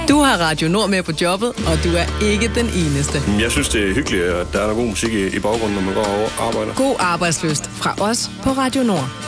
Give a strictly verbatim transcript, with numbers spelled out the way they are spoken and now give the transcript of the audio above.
Du har Radio Nord med på jobbet, og du er ikke den eneste. Jeg synes, det er hyggeligt, at der er noget god musik i, i baggrunden, når man går og arbejder. God arbejdslyst fra os på Radio Nord.